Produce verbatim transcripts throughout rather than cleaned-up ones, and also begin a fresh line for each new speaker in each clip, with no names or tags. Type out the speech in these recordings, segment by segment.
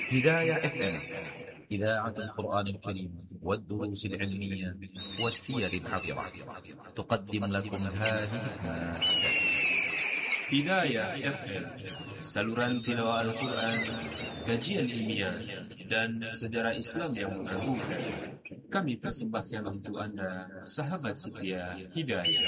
هداية اف ام، إذاعة القرآن الكريم والدروس العلمية والسير العطرة، تقدم لكم هذه المادة.
Hidayah F M, saluran tilawah Al-Quran, kajian ilmiah, dan sejarah Islam yang mengagumkan. Kami persembahkan untuk Anda, sahabat setia Hidayah.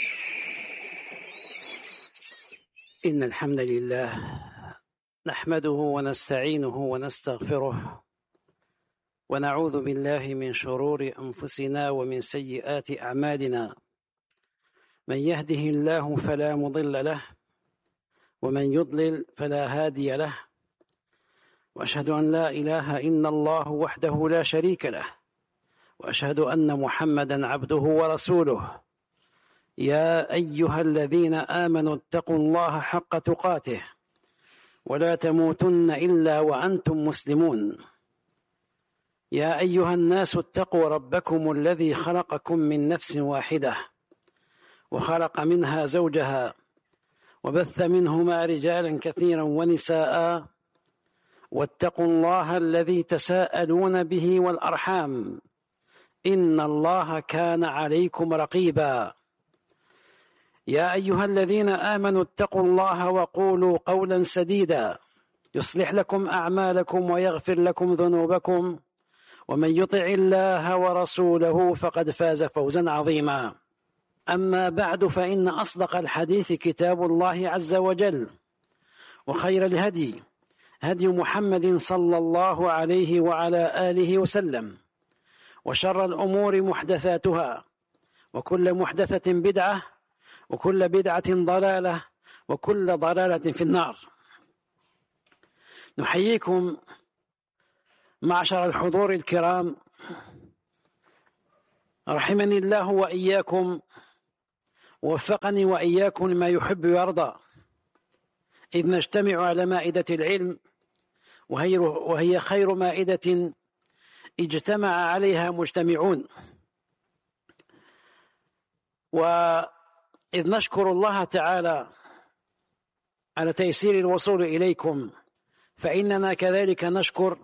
إن الحمد لله نحمده ونستعينه ونستغفره ونعوذ بالله من شرور أنفسنا ومن سيئات أعمالنا. من يهده الله فلا مضل له ومن يضلل فلا هادي له، وأشهد أن لا إله إلا الله وحده لا شريك له، وأشهد أن محمدا عبده ورسوله. يا أيها الذين آمنوا اتقوا الله حق تقاته ولا تموتن إلا وأنتم مسلمون. يا أيها الناس اتقوا ربكم الذي خلقكم من نفس واحدة وخلق منها زوجها وبث منهما رجالا كثيرا ونساء، واتقوا الله الذي تساءلون به والأرحام إن الله كان عليكم رقيبا. يا أيها الذين آمنوا اتقوا الله وقولوا قولا سديدا يصلح لكم أعمالكم ويغفر لكم ذنوبكم، ومن يطع الله ورسوله فقد فاز فوزا عظيما. أما بعد، فإن أصدق الحديث كتاب الله عز وجل، وخير الهدي هدي محمد صلى الله عليه وعلى آله وسلم، وشر الأمور محدثاتها، وكل محدثة بدعة، وكل بدعة ضلالة، وكل ضلالة في النار. نحييكم معشر الحضور الكرام، رحمني الله وإياكم، ووفقني وإياكم لما يحب ويرضى، إذ نجتمع على مائدة العلم، وهي, وهي خير مائدة اجتمع عليها مجتمعون. وإذ نشكر الله تعالى على تيسير الوصول إليكم، فإننا كذلك نشكر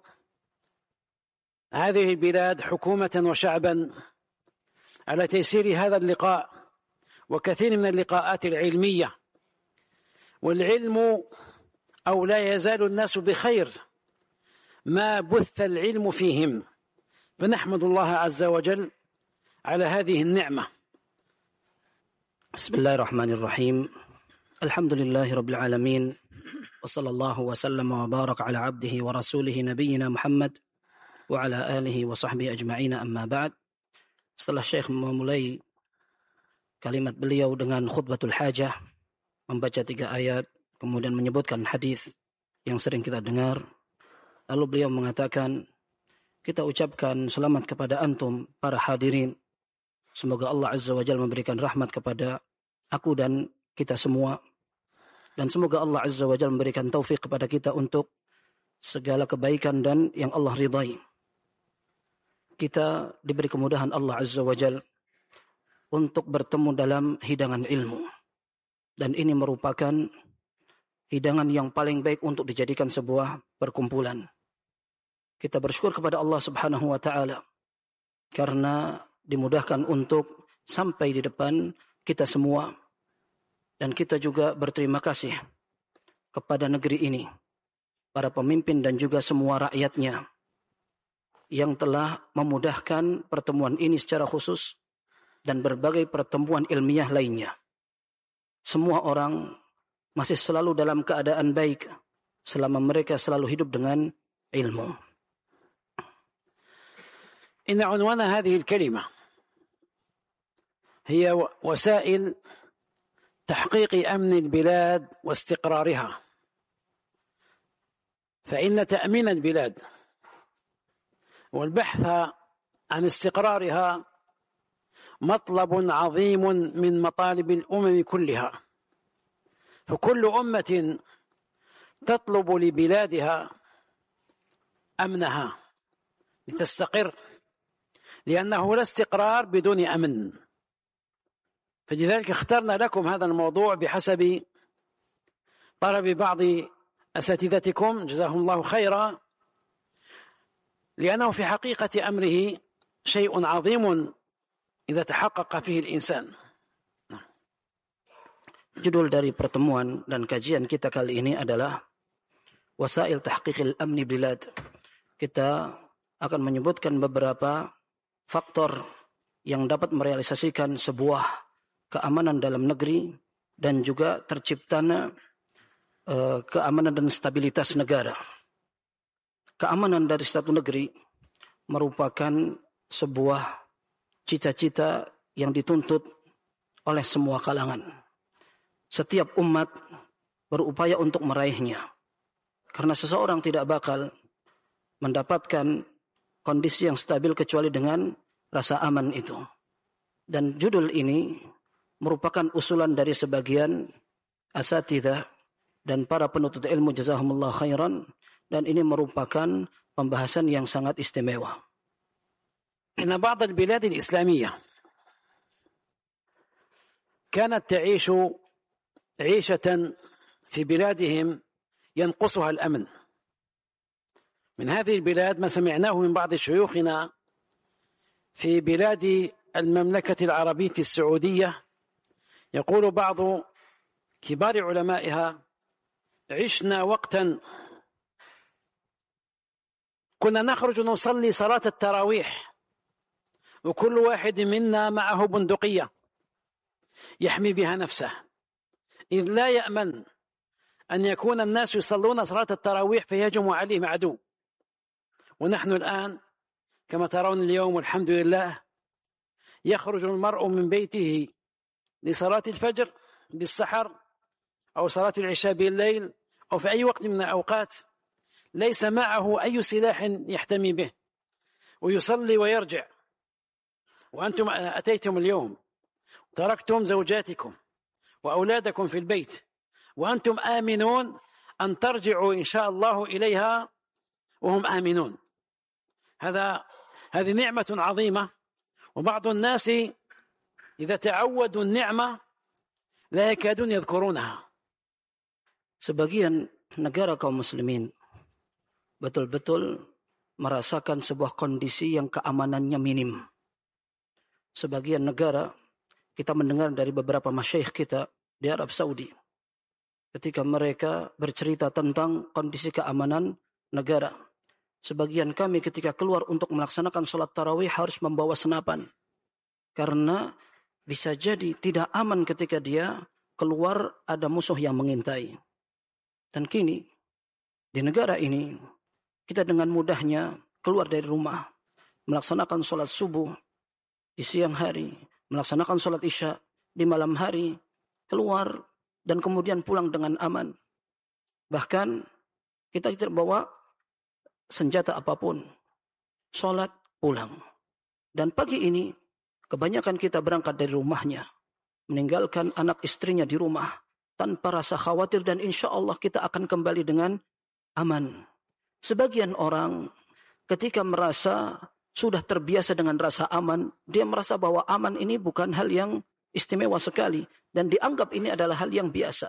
هذه البلاد حكومة وشعبا على تيسير هذا اللقاء وكثير من اللقاءات العلمية. والعلم أو لا يزال الناس بخير ما بث العلم فيهم، فنحمد الله عز وجل على هذه النعمة.
بسم الله الرحمن الرحيم. الحمد لله رب العالمين، وصلى الله وسلم وبارك على عبده ورسوله نبينا محمد وعلى آله وصحبه أجمعين. Amma ba'd. Setelah Syekh memulai kalimat beliau dengan khutbatul hajah, membaca tiga ayat, kemudian menyebutkan hadis yang sering kita dengar, lalu beliau mengatakan, kita ucapkan selamat kepada antum para hadirin. Semoga Allah Azza wa Jalla memberikan rahmat kepada aku dan kita semua, dan semoga Allah Azza wa Jalla memberikan taufik kepada kita untuk segala kebaikan dan yang Allah ridhai. Kita diberi kemudahan Allah Azza wa Jalla untuk bertemu dalam hidangan ilmu, dan ini merupakan hidangan yang paling baik untuk dijadikan sebuah perkumpulan. Kita bersyukur kepada Allah Subhanahu wa taala karena dimudahkan untuk sampai di depan kita semua, dan kita juga berterima kasih kepada negeri ini, para pemimpin dan juga semua rakyatnya yang telah memudahkan pertemuan ini secara khusus dan berbagai pertemuan ilmiah lainnya. Semua orang masih selalu dalam keadaan baik selama mereka selalu hidup dengan ilmu.
إن عنوان هذه الكلمة هي وسائل تحقيق أمن البلاد واستقرارها، فإن تأمين البلاد والبحث عن استقرارها مطلب عظيم من مطالب الأمم كلها، فكل أمة تطلب لبلادها أمنها لتستقر، لأنه لا استقرار بدون أمن. فلذلك اخترنا لكم هذا الموضوع بحسب طلب بعض أساتذتكم جزاهم الله خيرا لأنه في حقيقة أمره شيء عظيم إذا تحقق فيه الإنسان.
Judul dari pertemuan dan kajian kita kali ini adalah Wasail Tahqiqil Amni Bilad. Kita akan menyebutkan beberapa faktor yang dapat merealisasikan sebuah keamanan dalam negeri dan juga terciptanya uh, keamanan dan stabilitas negara. Keamanan dari satu negeri merupakan sebuah cita-cita yang dituntut oleh semua kalangan. Setiap umat berupaya untuk meraihnya. Karena seseorang tidak bakal mendapatkan kondisi yang stabil kecuali dengan rasa aman itu. Dan judul ini merupakan usulan dari sebagian asatidzah dan para penuntut ilmu jazahumullah khairan, dan ini merupakan pembahasan yang sangat istimewa.
Inna ba'd al-bilad al-islamiyah kanat ta'ishu عيشة في بلادهم ينقصها الأمن. من هذه البلاد ما سمعناه من بعض شيوخنا في بلاد المملكة العربية السعودية، يقول بعض كبار علمائها: عشنا وقتا كنا نخرج نصلي صلاة التراويح وكل واحد منا معه بندقية يحمي بها نفسه، إذ لا يأمن أن يكون الناس يصلون صلاة التراويح فيهجم عليهم عدو. ونحن الآن كما ترون اليوم والحمد لله يخرج المرء من بيته لصلاة الفجر بالسحر أو صلاة العشاء بالليل أو في أي وقت من الأوقات ليس معه أي سلاح يحتمي به ويصلي ويرجع. وأنتم أتيتم اليوم تركتم زوجاتكم وأولادكم في البيت وأنتم آمنون أن ترجعوا إن شاء الله إليها وهم آمنون. هذا هذه نعمة عظيمة، وبعض الناس إذا تعودوا النعمة لا يكادون يذكرونها.
Sebagian negara kaum muslimin betul-betul merasakan sebuah kondisi yang keamanannya minim. Sebagian negara, kita mendengar dari beberapa masyayikh kita di Arab Saudi, ketika mereka bercerita tentang kondisi keamanan negara. Sebagian kami ketika keluar untuk melaksanakan sholat tarawih harus membawa senapan. Karena bisa jadi tidak aman ketika dia keluar ada musuh yang mengintai. Dan kini, di negara ini, kita dengan mudahnya keluar dari rumah, melaksanakan sholat subuh di siang hari, melaksanakan sholat isya di malam hari, keluar dan kemudian pulang dengan aman. Bahkan kita tidak bawa senjata apapun, sholat pulang. Dan pagi ini kebanyakan kita berangkat dari rumahnya, meninggalkan anak istrinya di rumah tanpa rasa khawatir, dan insya Allah kita akan kembali dengan aman. Sebagian orang ketika merasa sudah terbiasa dengan rasa aman, dia merasa bahwa aman ini bukan hal yang istimewa sekali dan dianggap ini adalah hal yang biasa.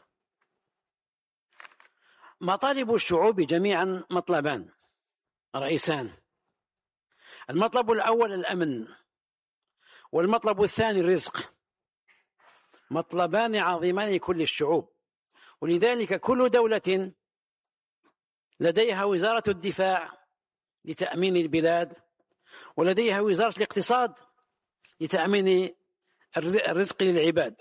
مطالب الشعوب جميعا مطلبان رئيسان. المطلب الأول الأمن، والمطلب الثاني الرزق. مطلبان عظيمان لكل الشعوب، ولذلك كل دولة لديها وزارة الدفاع لتأمين البلاد، ولديها وزارة الاقتصاد لتأمين الرزق للعباد.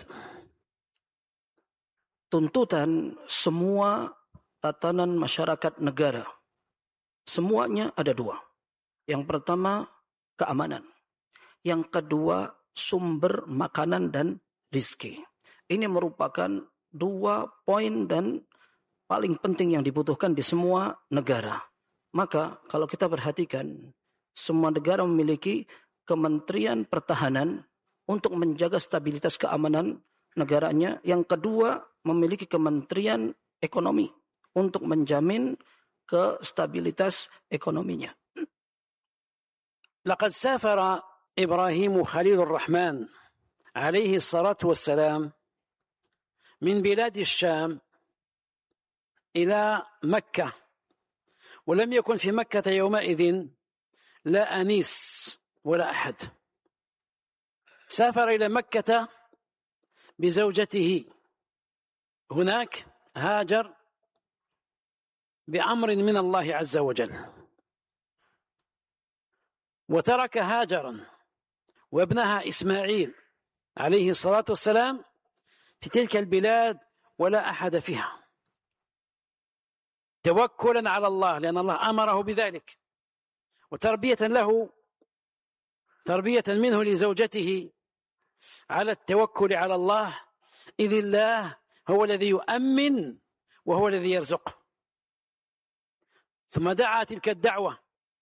Tuntutan semua tatanan masyarakat negara, semuanya ada dua. Yang pertama, keamanan. Yang kedua, sumber makanan dan rizki. Ini merupakan dua poin dan paling penting yang dibutuhkan di semua negara. Maka kalau kita perhatikan, semua negara memiliki Kementerian Pertahanan untuk menjaga stabilitas keamanan negaranya. Yang kedua, memiliki Kementerian Ekonomi untuk menjamin kestabilitas ekonominya.
لقد سافر إبراهيم خليل الرحمن عليه الصلاة والسلام من بلاد الشام إلى مكة، ولم يكن في مكة يومئذ لا أنيس ولا أحد. سافر إلى مكة بزوجته، هناك هاجر بأمر من الله عز وجل، وترك هاجرا وابنها إسماعيل عليه الصلاة والسلام في تلك البلاد ولا أحد فيها، توكلا على الله لأن الله أمره بذلك، وتربية له، تربية منه لزوجته على التوكل على الله، إذ الله هو الذي يؤمن وهو الذي يرزق. ثم دعا تلك الدعوة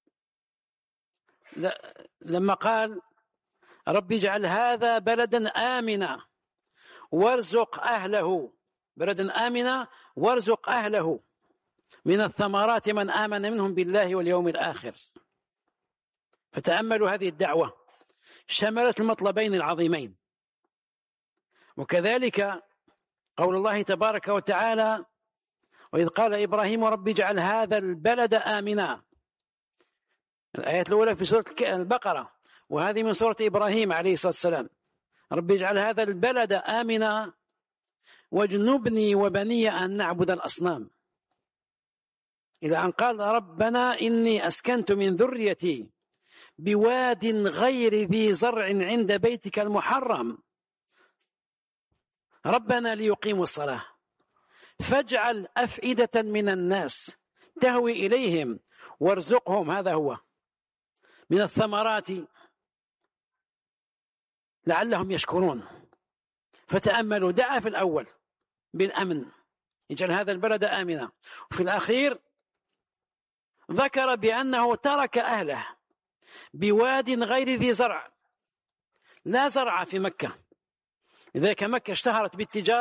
لما قال رب اجعل هذا بلدا آمنا وارزق أهله، بلدا آمنا وارزق أهله من الثمرات من آمن منهم بالله واليوم الآخر. فتأملوا هذه الدعوة شملت المطلبين العظيمين. وكذلك قول الله تبارك وتعالى وإذ قال إبراهيم رب اجعل هذا البلد آمنا، الآية الأولى في سورة البقرة وهذه من سورة إبراهيم عليه الصلاة والسلام، رب اجعل هذا البلد آمنا واجنبني وبني أن نعبد الأصنام، إلى أن قال ربنا إني أسكنت من ذريتي بواد غير ذي زرع عند بيتك المحرم ربنا ليقيموا الصلاة فاجعل أفئدة من الناس تهوي إليهم وارزقهم، هذا هو من الثمرات لعلهم يشكرون. فتأملوا، دعا في الأول بالأمن يجعل هذا البلد آمنا، وفي الأخير ذكر بأنه ترك أهله بواد غير ذي زرع، لا زرع في مكة، لذلك مكة اشتهرت بالتجارة